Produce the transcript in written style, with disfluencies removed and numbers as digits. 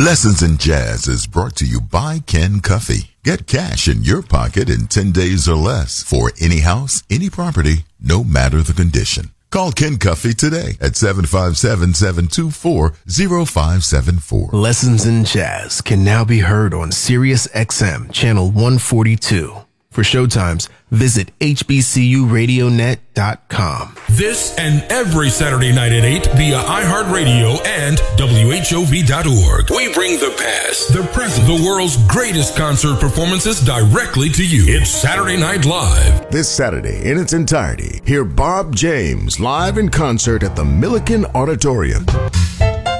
Lessons in Jazz is brought to you by Ken Cuffey. Get cash in your pocket in 10 days or less for any house, any property, no matter the condition. Call Ken Cuffey today at 757-724-0574. Lessons in Jazz can now be heard on Sirius XM Channel 142. For showtimes, visit hbcuradionet.com. This and every Saturday night at 8 via iHeartRadio and WHOV.org. We bring the past, the present, the world's greatest concert performances directly to you. It's Saturday Night Live. This Saturday, in its entirety, hear Bob James live in concert at the Milliken Auditorium.